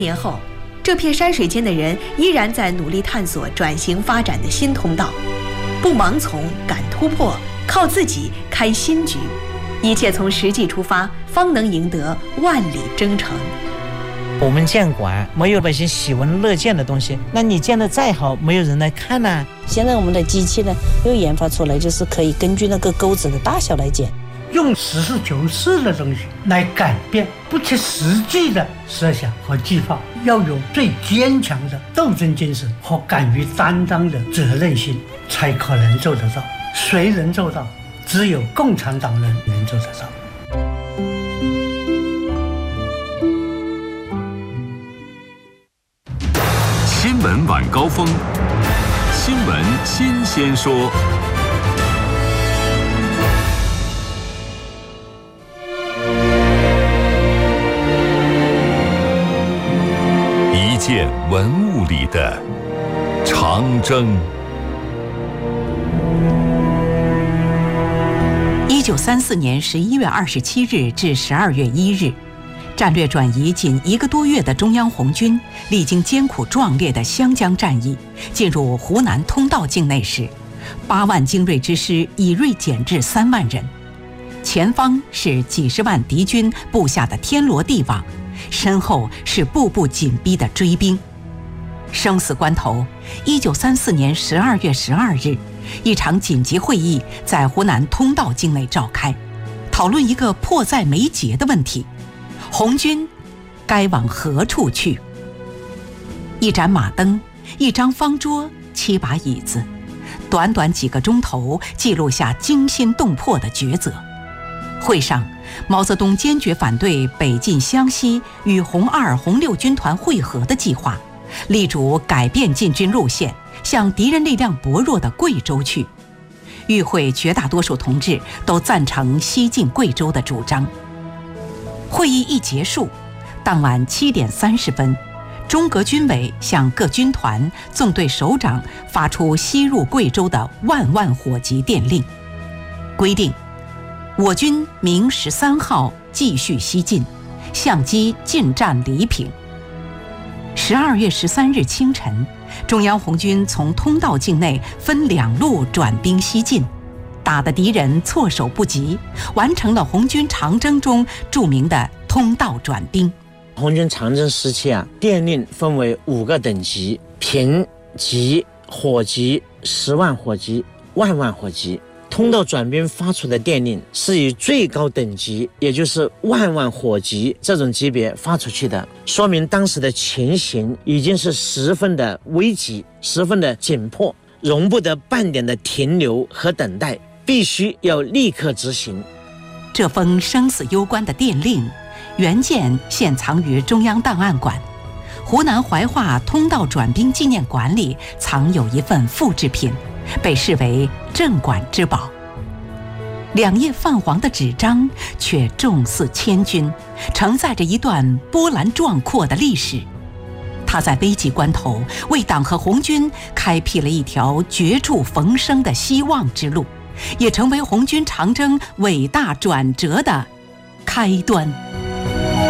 年后，这片山水间的人依然在努力探索转型发展的新通道，不盲从，敢突破，靠自己开新局，一切从实际出发，方能赢得万里征程。 我们建馆没有那些喜闻乐见的东西，那你建得再好，没有人来看呢。 现在我们的机器呢，又研发出来，就是可以根据那个钩子的大小来剪， 用实事求是的东西来改变不切实际的设想和计划，要有最坚强的斗争精神和敢于担当的责任心，才可能做得到。谁能做到？只有共产党人能做得到。 新闻晚高峰，新闻新鲜说。一件文物里的长征。 1934年11月27日至12月1日。战略转移仅1个多月的中央红军，历经艰苦壮烈的湘江战役，进入湖南通道境内时，8万精锐之师以锐减至3万人，前方是几十万敌军布下的天罗地网，身后是步步紧逼的追兵。生死关头，1934年12月12日，一场紧急会议在湖南通道境内召开，讨论一个迫在眉睫的问题：红军该往何处去？一盏马灯，一张方桌，7把椅子，短短几个钟头记录下惊心动魄的抉择。会上，毛泽东坚决反对北进湘西与红2、红6军团会合的计划，力主改变进军路线，向敌人力量薄弱的贵州去。与会绝大多数同志都赞成西进贵州的主张。会议一结束，当晚7点30分，中革军委向各军团、纵队首长发出西入贵州的万火急电令，规定我军明13号继续西进，相机进占黎平。12月13日清晨，中央红军从通道境内分2路转兵西进，打得敌人措手不及，完成了红军长征中著名的通道转兵。 红军长征时期电令分为5个等级：平级、火级、10万火级、万火级。通道转兵发出的电令是以最高等级，也就是万火级这种级别发出去的，说明当时的情形已经是十分的危急，十分的紧迫，容不得半点的停留和等待，必须要立刻执行。 这封生死攸关的电令原件现藏于中央档案馆，湖南怀化通道转兵纪念馆里藏有一份复制品，被视为镇馆之宝。2页泛黄的纸张却重似千钧，承载着一段波澜壮阔的历史。它在危急关头为党和红军开辟了一条绝处逢生的希望之路，也成为红军长征伟大转折的开端。